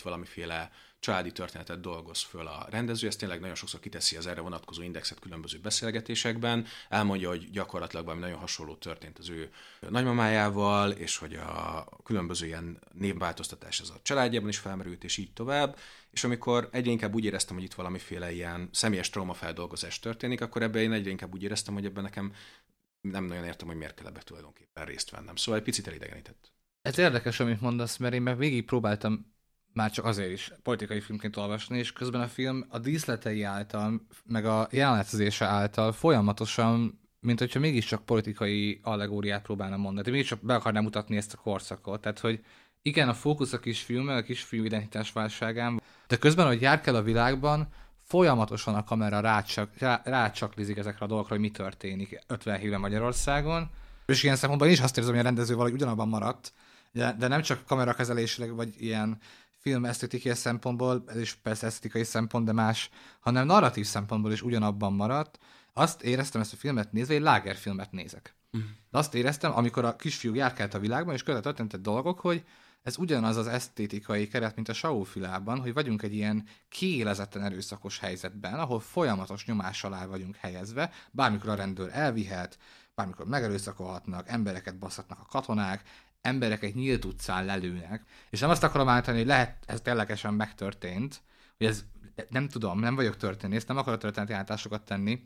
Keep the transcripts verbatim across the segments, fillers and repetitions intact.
itt valamiféle családi történetet dolgoz föl a rendező, ezt tényleg nagyon sokszor kiteszi az erre vonatkozó indexet különböző beszélgetésekben, elmondja, hogy gyakorlatilag valami nagyon hasonló történt az ő nagymamájával, és hogy a különböző ilyen névváltoztatás az a családjában is felmerült, és így tovább. És amikor egyre inkább úgy éreztem, hogy itt valamiféle ilyen személyes traumafeldolgozás történik, akkor ebben én egyre inkább úgy éreztem, hogy ebben nekem nem nagyon értem, hogy miért kell ebbe tulajdonképpen részt vennem. Szóval egy picit elidegenített. Ez érdekes, amit mondasz, mert én meg végig próbáltam már csak azért is politikai filmként olvasni, és közben a film a díszletei által, meg a jelenetezése által folyamatosan, mint hogyha mégiscsak politikai allegóriát próbálna mondani. De mégiscsak be akarnám mutatni ezt a korszakot. Tehát, hogy igen, a fókusz a kisfiú, meg a kisfiú identitás válságán, de közben, hogy jár kell a világban, folyamatosan a kamera rácsak, rá, rácsaklizik ezekre a dolgokra, hogy mi történik ötvenhét éve Magyarországon. És ilyen szempontból én is azt érzem, hogy a rendező valahogy ugyanabban maradt, de, de nem csak kamerakezelésre, vagy ilyen filmesztetikai szempontból, ez is persze esztetikai szempont, de más, hanem narratív szempontból is ugyanabban maradt. Azt éreztem ezt a filmet nézve, egy lágerfilmet nézek. Mm. De azt éreztem, amikor a kisfiú járkált a világban, és között történtek dolgok, hogy ez ugyanaz az esztétikai keret, mint a Saul filmában, hogy vagyunk egy ilyen kiélezetten erőszakos helyzetben, ahol folyamatos nyomás alá vagyunk helyezve, bármikor a rendőr elvihet, bármikor megerőszakolhatnak, embereket baszhatnak a katonák, embereket nyílt utcán lelőnek. És nem azt akarom állítani, hogy lehet, ez ténylegesen megtörtént, hogy ez nem tudom, nem vagyok történész, nem akarok történeti állításokat tenni,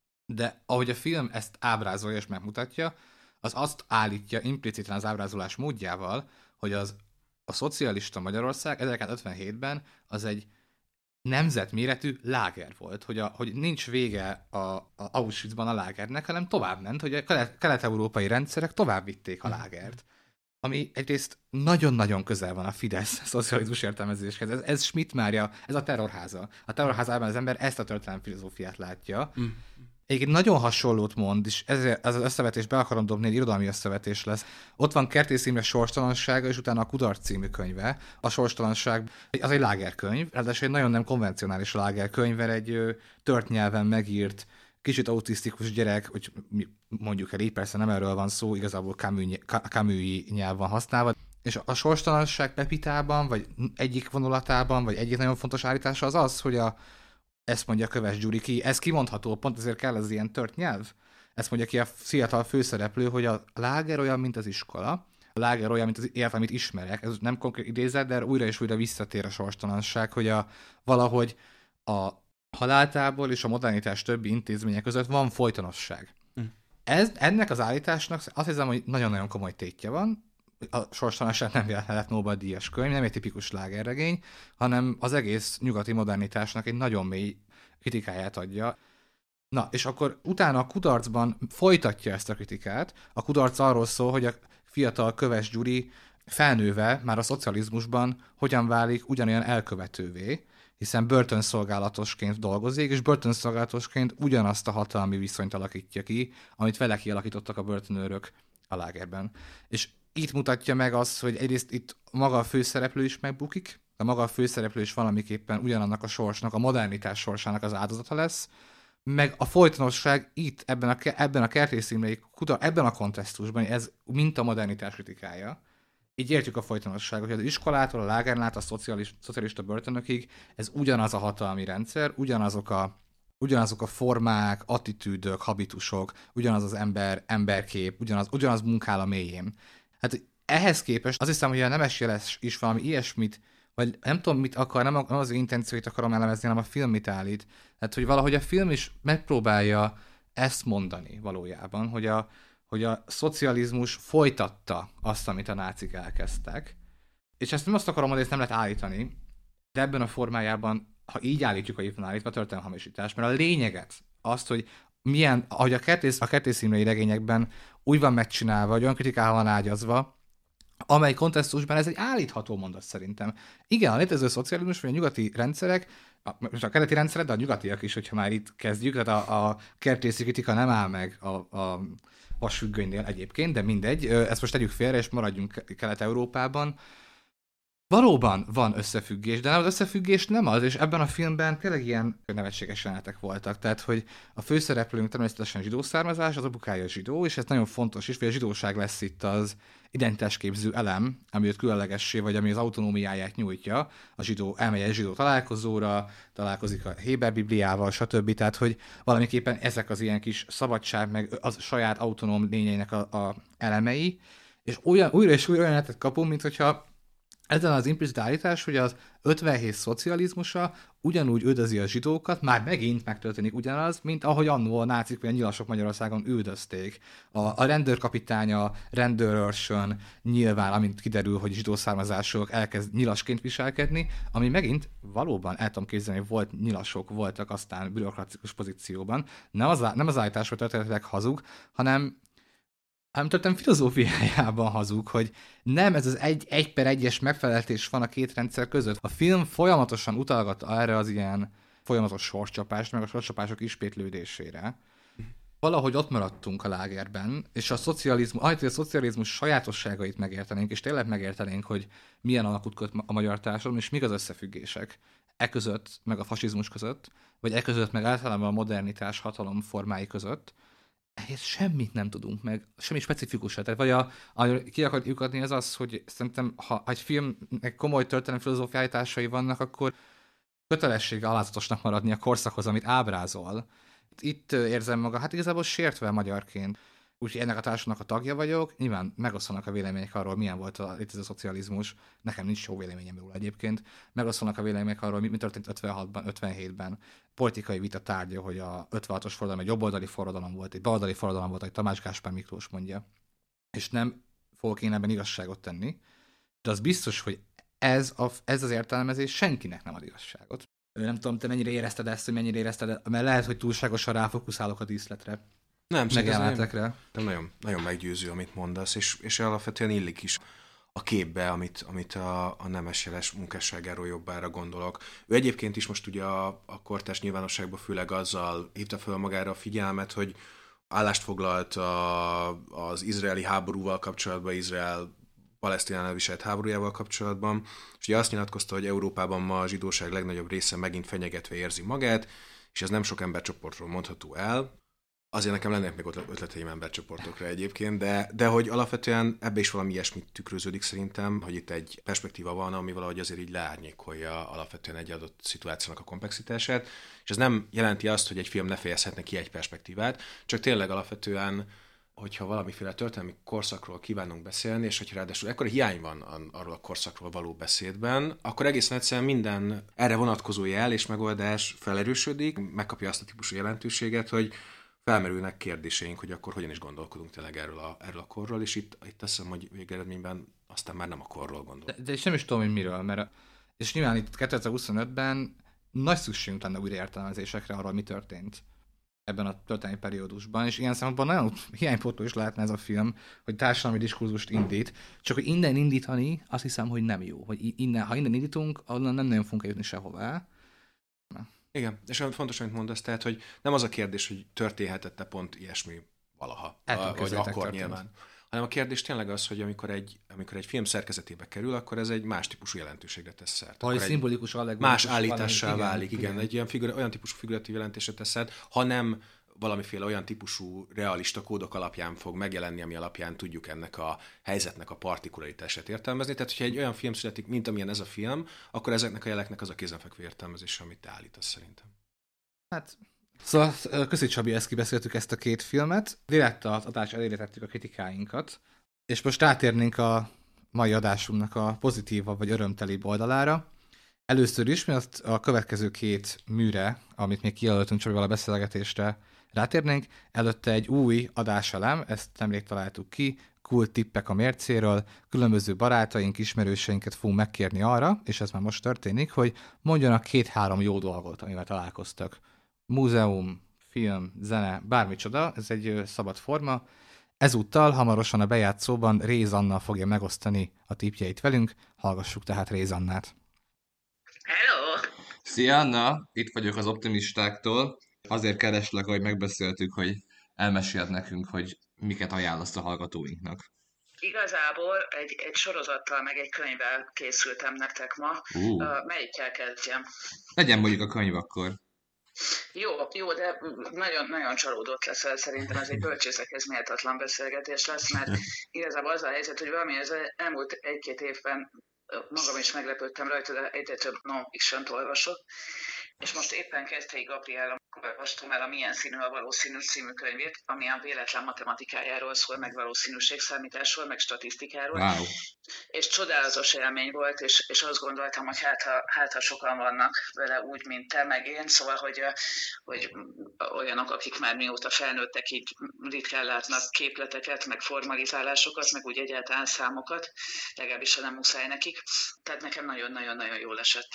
de ahogy a film ezt ábrázolja és megmutatja, az azt állítja impliciten az ábrázolás módjával, hogy az a szocialista Magyarország ezerkilencszázötvenhétben az egy nemzetméretű láger volt, hogy, a, hogy nincs vége a, a Auschwitzban a lágernek, hanem tovább ment, hogy a kelet, kelet-európai rendszerek tovább vitték a lágert. Ami egyrészt nagyon-nagyon közel van a Fidesz szocializmus értelmezéshez. Ez, ez Schmidt Mária, ez a terrorháza. A terrorházában az ember ezt a történelmi filozófiát látja. Mm. Egyébként nagyon hasonlót mond, és ez, ez az összevetés be akarom dobni, egy irodalmi összevetés lesz. Ott van Kertész Imre Sorstalansága, és utána a Kudarc című könyve. A Sorstalanság az egy lágerkönyv, ráadásul egy nagyon nem konvencionális lágerkönyv, mert egy ö, tört nyelven megírt, kicsit autisztikus gyerek, hogy mondjuk el így, persze nem erről van szó, igazából Camus-i nyelv van használva. És a Sorstalanság Pepitában, vagy egyik vonulatában, vagy egyik nagyon fontos állítása az az, hogy a ezt mondja Köves Gyuri ki, ez kimondható, pont ezért kell az ilyen tört nyelv. Ezt mondja ki a fiatal főszereplő, hogy a láger olyan, mint az iskola, a láger olyan, mint az élet, amit ismerek. Ez nem konkrét idézet, de újra és újra visszatér a sorstalanság, hogy a, valahogy a haláltábor és a modernitás többi intézmények között van folytonosság. Hm. Ez, ennek az állításnak azt hiszem, hogy nagyon-nagyon komoly tétje van. A sorstalanság nem lett Nobel-díjas könyv, nem egy tipikus lágerregény, hanem az egész nyugati modernitásnak egy nagyon mély kritikáját adja. Na, és akkor utána a Kudarcban folytatja ezt a kritikát. A Kudarc arról szól, hogy a fiatal Köves Gyuri felnőve már a szocializmusban hogyan válik ugyanolyan elkövetővé, hiszen börtönszolgálatosként dolgozik, és börtönszolgálatosként ugyanazt a hatalmi viszonyt alakítja ki, amit vele kialakítottak a börtönőrök a lágerben. És itt mutatja meg azt, hogy egyrészt itt maga a főszereplő is megbukik, de maga a főszereplő is valamiképpen ugyanannak a sorsnak, a modernitás sorsának az áldozata lesz, meg a folytonosság itt, ebben a, ebben a Kertész Imrei, ebben a kontextusban, ez mint a modernitás kritikája. Így értjük a folytonosságot, hogy az iskolától, a lágern át, a szocialista börtönökig ez ugyanaz a hatalmi rendszer, ugyanazok a, ugyanazok a formák, attitűdök, habitusok, ugyanaz az ember, emberkép, ugyanaz, ugyanaz munkál a mélyén. Hát ehhez képest azt hiszem, hogy a Nemes Jeles is valami ilyesmit, vagy nem tudom, mit akar, nem, nem az intencióit akarom elemezni, hanem a film mit állít. Tehát, hogy valahogy a film is megpróbálja ezt mondani valójában, hogy a, hogy a szocializmus folytatta azt, amit a nácik elkezdtek. És ezt nem azt akarom mondani, ezt nem lehet állítani, de ebben a formájában, ha így állítjuk, hogy itt van állítva, történelmi hamisítás, mert a lényeget, azt, hogy milyen, ahogy a Kertész, a Kertész Imrei regényekben úgy van megcsinálva, hogy olyan kritikával van ágyazva, amely kontextusban ez egy állítható mondat szerintem. Igen, a létező szocializmus, vagy a nyugati rendszerek, a, most a keleti rendszerek, de a nyugatiak is, hogyha már itt kezdjük, tehát a, a kertészi kritika nem áll meg a, a vasfüggönynél egyébként, de mindegy, ezt most tegyük félre, és maradjunk Kelet-Európában. Valóban van összefüggés, de az összefüggés nem az, és ebben a filmben tényleg ilyen nevetséges jelenetek voltak. Tehát, hogy a főszereplőnk természetesen zsidó származás, az apukája zsidó, és ez nagyon fontos is, hogy a zsidóság lesz itt az identitásképző elem, ami őt különlegessé, vagy ami az autonómiáját nyújtja. A zsidó elmegy egy zsidó találkozóra, találkozik a Héber Bibliával, stb. Tehát, hogy valamiképpen ezek az ilyen kis szabadság, meg az saját autonóm lényeinek a, a elemei, és olyan, újra és újra olyan kapunk, mint hogyha ezen az implicit állítás, hogy az ötvenhét szocializmusa ugyanúgy üldözi a zsidókat, már megint megtörténik ugyanaz, mint ahogy annó a nácik vagy a nyilasok Magyarországon üldözték. A, a rendőrkapitánya, rendőrőrsön nyilván, amint kiderül, hogy zsidó származások, elkezd nyilasként viselkedni, ami megint valóban el tudom képzelni, hogy volt nyilasok, voltak aztán bürokratikus pozícióban. Nem az, nem az állítás, hogy történetileg hazug, hanem hanem történet filozófiájában hazug, hogy nem ez az egy, egy per egyes megfelelés van a két rendszer között. A film folyamatosan utalgat erre az ilyen folyamatos sorscsapást, meg a sorscsapások ismétlődésére. Valahogy ott maradtunk a lágerben, és a szocializmus, ahelyett, hogy a szocializmus sajátosságait megértenénk, és tényleg megértenénk, hogy milyen alakut köt a magyar társadalom, és mik az összefüggések e között, meg a fasizmus között, vagy e között, meg általában a modernitás hatalom formái között, ehhez semmit nem tudunk meg, semmi specifikusat. Tehát vagy a, a ki akarjuk lyukadni, az az, hogy szerintem, ha egy filmnek komoly történelmi filozófiai állításai vannak, akkor kötelessége alázatosnak maradni a korszakhoz, amit ábrázol. Itt érzem magam, hát igazából sértve magyarként. Úgyhogy ennek a társadalomnak a tagja vagyok, nyilván megosztanak a vélemények arról, milyen volt a létező szocializmus, nekem nincs jó véleményem róla egyébként, megosztanak a vélemények arról, mi, mi történt ötvenhatban, ötvenhétben, politikai vita tárgya, hogy a ötvenhatos forradalom egy jobboldali forradalom volt, egy baloldali forradalom volt, ahogy Tamás Gáspár Miklós mondja, és nem fogok én ebben igazságot tenni, de az biztos, hogy ez, a, ez az értelmezés senkinek nem ad igazságot. Nem tudom, te mennyire érezted ezt, hogy mennyire érezted, mert lehet, hogy túlságosan ráfokuszálok a díszletre. Nem, Megjelenetekre. Nem nagyon, nagyon meggyőző, amit mondasz, és, és alapvetően illik is a képbe, amit, amit a, a Nemes Jeles munkásságáról jobbára gondolok. Ő egyébként is most ugye a, a kortárs nyilvánosságban főleg azzal hívta fel magára a figyelmet, hogy állást foglalt a, az izraeli háborúval kapcsolatban, Izrael Palesztinánál viselt háborújával kapcsolatban, és ugye azt nyilatkozta, hogy Európában ma a zsidóság legnagyobb része megint fenyegetve érzi magát, és ez nem sok embercsoportról mondható el. Azért nekem lennének még ötleteim embercsoportokra egyébként, de, de hogy alapvetően ebbe is valami ilyesmit tükröződik szerintem, hogy itt egy perspektíva van, ami valahogy azért így leárnyékolja alapvetően egy adott szituációnak a komplexitását, és ez nem jelenti azt, hogy egy film ne fejezhetne ki egy perspektívát, csak tényleg alapvetően, hogyha valamiféle történelmi korszakról kívánunk beszélni, és hogyha ráadásul ekkora hiány van arról a korszakról való beszédben, akkor egészen egyszerűen minden erre vonatkozó jel és megoldás felerősödik, megkapja azt a típusú jelentőséget, hogy felmerülnek kérdéseink, hogy akkor hogyan is gondolkodunk tényleg erről a, erről a korról, és itt, itt azt hiszem, hogy végeredményben aztán már nem a korról gondolunk. De, de és nem is tudom, hogy miről, mert és nyilván itt kétezer-huszonötben nagy szükségünk lenne újra értelmezésekre arról, mi történt ebben a történelmi periódusban, és ilyen szempontból nagyon hiánypótló is lehetne ez a film, hogy társadalmi diskurzust indít, csak hogy innen indítani, azt hiszem, hogy nem jó. Hogy innen, ha innen indítunk, onnan nem nagyon fogunk jutni sehová. Igen, és olyan fontos, amit mondasz, tehát, hogy nem az a kérdés, hogy történhetett-e pont ilyesmi valaha, a, vagy akkor történt. Nyilván, hanem a kérdés tényleg az, hogy amikor egy, amikor egy film szerkezetébe kerül, akkor ez egy más típusú jelentőségre tesz szert. Vagy szimbolikus, más állítássá válik, igen, igen, egy olyan, figura, olyan típusú figuratív jelentésre tesz szert, ha nem valamiféle olyan típusú realista kódok alapján fog megjelenni, ami alapján tudjuk ennek a helyzetnek a partikularitását értelmezni. Tehát, hogyha egy olyan film születik, mint amilyen ez a film, akkor ezeknek a jeleknek az a kézenfekvő értelmezése, amit te állítasz szerintem. Hát, szóval köszi Csabi, ezt kibeszéltük ezt a két filmet. Direkt az adás elére tettük a kritikáinkat, és most átérnénk a mai adásunknak a pozitívabb vagy örömtelibb oldalára. Először is, mert a következő két műre, amit még kijelöltünk Csabival a beszélgetésre, rátérnénk, előtte egy új adáselem, ezt nemrég találtuk ki, cool tippek a mércéről, különböző barátaink, ismerőseinket fogunk megkérni arra, és ez már most történik, hogy mondjanak két-három jó dolgot, amivel találkoztak. Múzeum, film, zene, bármicsoda, ez egy szabad forma. Ezúttal hamarosan a bejátszóban Réz Anna fogja megosztani a tippjeit velünk, hallgassuk tehát Réz Annát. Hello! Szia Anna, itt vagyok az optimistáktól. Azért kereslek, hogy megbeszéltük, hogy elmeséld nekünk, hogy miket ajánlasz a hallgatóinknak. igazából egy, egy sorozattal, meg egy könyvvel készültem nektek ma. Uh. Uh, melyikkel kezdjem? Legyen mondjuk a könyv akkor. Jó, jó, de nagyon-nagyon csalódott leszel, szerintem ez egy bölcsészekhez méltatlan beszélgetés lesz, mert igazából az a helyzet, hogy valami az elmúlt egy-két évben magam is meglepődtem rajta, de egyre több non-fiction-t olvasok, és most éppen Keszthelyi Gabriella olvastam el a Milyen színű a valószínű című könyvét, ami a véletlen matematikájáról szól, meg valószínűségszámításról, meg statisztikáról. Wow. És csodálatos élmény volt, és, és azt gondoltam, hogy hát ha, hát ha sokan vannak vele úgy, mint te, meg én, szóval, hogy, hogy olyanok, akik már mióta felnőttek, így ritkán látnak képleteket, meg formalizálásokat, meg úgy egyáltalán számokat, legalábbis ha nem muszáj nekik. Tehát nekem nagyon-nagyon-nagyon jól esett.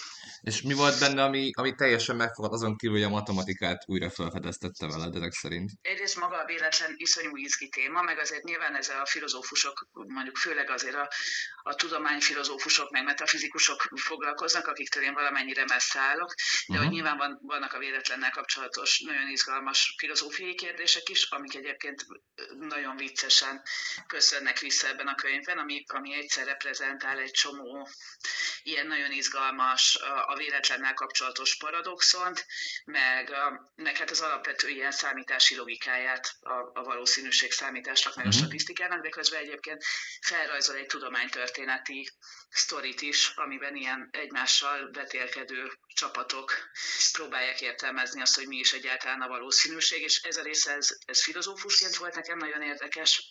És mi volt benne, ami, ami teljesen megfogad, azon kívül, hogy a matematikát újra felfedeztette veled ezek szerint? Egyrészt maga a véletlen iszonyú izgi téma, meg azért nyilván ezzel a filozófusok, mondjuk főleg azért a, a tudományfilozófusok, meg metafizikusok foglalkoznak, akiktől én valamennyire messze állok, de uh-huh. hogy nyilván van, vannak a véletlennel kapcsolatos nagyon izgalmas filozófiai kérdések is, amik egyébként nagyon viccesen köszönnek vissza ebben a könyvben, ami, ami egyszer reprezentál egy csomó ilyen nagyon izgalmas a véletlennel kapcsolatos paradoxont, meg, meg hát az alapvető ilyen számítási logikáját a, a valószínűség számításnak, meg a statisztikának, de közben egyébként felrajzol egy tudománytörténeti sztorit is, amiben ilyen egymással vetélkedő csapatok próbálják értelmezni azt, hogy mi is egyáltalán a valószínűség, és ez a része, ez, ez filozófusként volt nekem nagyon érdekes,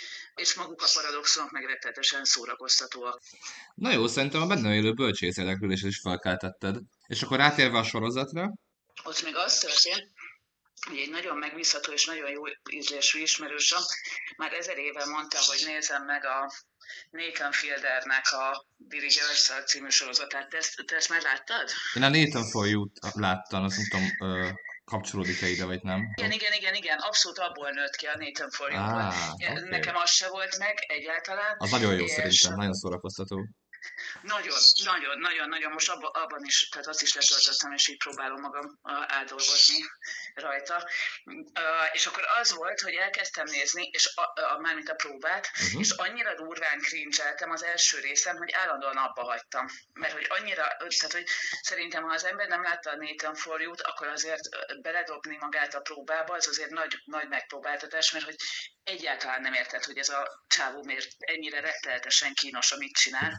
és maguk a paradoxonok meg rettenetesen szórakoztatóak. Na jó, szerintem a benne élő bölcsész érdeklődést is felkeltetted. És akkor rátérve a sorozatra? Ott még az történt, hogy egy nagyon megbízható és nagyon jó ízlésű ismerősöm már ezer éve mondta, hogy nézem meg a Nathan Fieldernek a Billy Girls című sorozatát. Te ezt, te ezt már láttad? Én a Nathan For You-t láttam, azt nem tudom, ö, kapcsolódik-e ide, vagy nem? Igen, igen, igen, igen, abszolút abból nőtt ki a Nathan For You-ból. Ah, okay. Nekem az se volt meg egyáltalán. Az nagyon jó és... szerintem, nagyon szórakoztató. Nagyon, nagyon, nagyon, nagyon. Most abba, abban is, tehát azt is letöltöttem, és így próbálom magam átdolgozni rajta. Uh, és akkor az volt, hogy elkezdtem nézni, és a, a, mármint a próbát, uh-huh. és annyira durván cringe-eltem az első részen, hogy állandóan abba hagytam. Mert hogy annyira, tehát hogy szerintem, ha az ember nem látta a Nathan For You-t, akkor azért beledobni magát a próbába, az azért nagy, nagy megpróbáltatás, mert hogy egyáltalán nem érted, hogy ez a csávó miért ennyire rettenetesen kínos, amit csinál.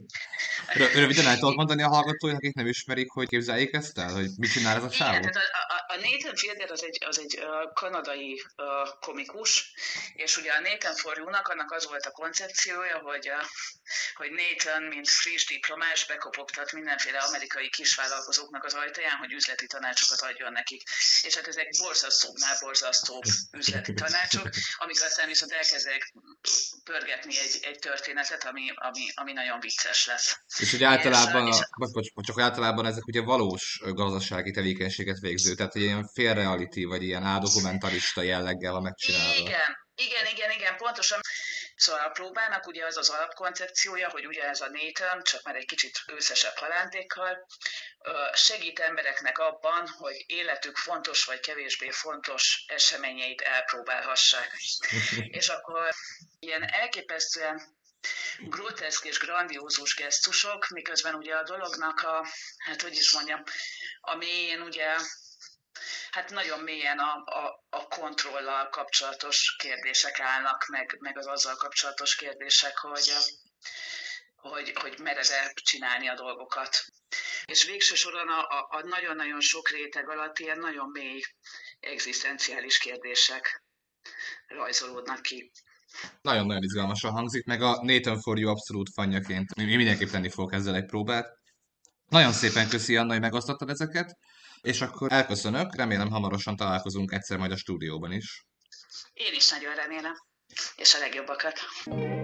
Röviden el tudod mondani a hallgatóinak, akik nem ismerik, hogy képzeljék ezt el, hogy mit csinál ez a csávó? Igen, tehát a, a, a Nathan Fielder az egy, az egy uh, kanadai uh, komikus, és ugye a Nathan For You-nak annak az volt a koncepciója, hogy, uh, hogy Nathan, mint friss diplomás, bekopogtat mindenféle amerikai kisvállalkozóknak az ajtaján, hogy üzleti tanácsokat adjon nekik. És hát ezek borzasztóbbnál borzasztóbb üzleti tanácsok, amik aztán viszont elkezdek pörgetni egy, egy történetet, ami, ami, ami nagyon vicces lesz. És hogy általában, és, a, bocs, bocs, bocs, csak általában ezek ugye valós gazdasági tevékenységet végző, tehát ilyen félreality, vagy ilyen áldokumentarista jelleggel, ha megcsinálva. Igen, igen, igen, igen, pontosan. Szóval a próbának ugye az az alapkoncepciója, hogy ugye ez a Nathan, csak már egy kicsit őszesebb halántékkal, segít embereknek abban, hogy életük fontos vagy kevésbé fontos eseményeit elpróbálhassák. És akkor ilyen elképesztően groteszk és grandiózus gesztusok, miközben ugye a dolognak a, hát hogy is mondjam, a mélyén ugye, hát nagyon mélyen a, a, a kontrollal kapcsolatos kérdések állnak, meg, meg az azzal kapcsolatos kérdések, hogy, hogy, hogy mered-e csinálni a dolgokat. És végső soron a, a, a nagyon-nagyon sok réteg alatt ilyen nagyon mély egzisztenciális kérdések rajzolódnak ki. Nagyon-nagyon izgalmasan hangzik, meg a Nathan For You abszolút fanjaként én mindenképp tenni fogok ezzel egy próbát. Nagyon szépen köszi, Anna, hogy megosztottad ezeket, és akkor elköszönök, remélem hamarosan találkozunk egyszer majd a stúdióban is. Én is nagyon remélem, és a legjobbakat.